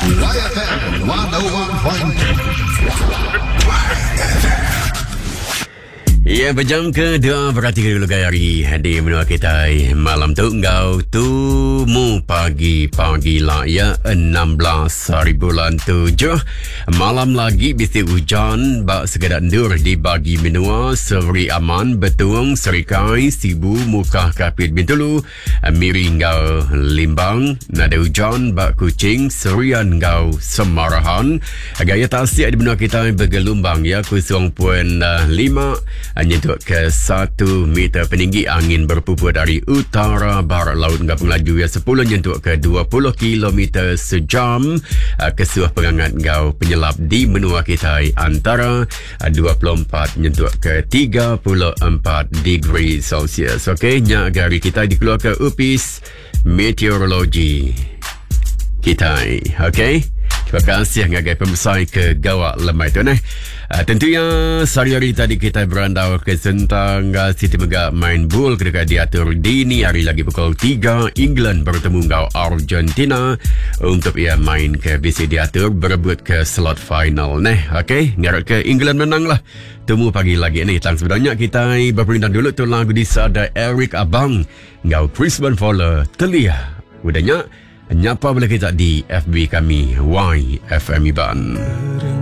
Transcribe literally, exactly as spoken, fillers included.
Y F M one oh one point two. Ya, berjam kedua berarti dulu hari di menua kita malam tu engkau tu mu pagi pagi lah ya enam belas hari bulan tujuh malam lagi bisi hujan bak sekedar endur di bagi menua Seri Aman Betung Serikai Sibu Muka Kapit Bintulu Miri engkau Limbang nada hujan bak Kucing Serian engkau Semarahan gaya tasik di menua kita bergelombang ya kosong perpuluhan lima nyentuh ke satu meter peninggi angin berpupur dari utara barat laut hingga pengelaju ya sepuluh nyentuh ke dua puluh kilometer sejam kesuah pengangat ngau penyelap di menua kita antara dua puluh empat nyentuh ke tiga puluh empat degree Celsius. Okey, nya gari kita dikeluarkan upis meteorologi kita. Okey, terima kasih ngagai pembesar ke gawak lemai tu nah. Uh, tentunya sehari-hari tadi kita berandau ke tentang uh, Siti Megah main bul ketika diatur dini hari lagi pukul tiga England bertemu ngau Argentina untuk ia main ke bisi diatur berebut ke slot final nah. Okey, ngarap ke England menang lah. Temu pagi lagi ni tang sebenarnya kita berperintah dulu tu lagu di sada Eric Abang ngau Chris Van Fowler telia. Udahnya nyapa boleh kita di F B kami Y F M Iban.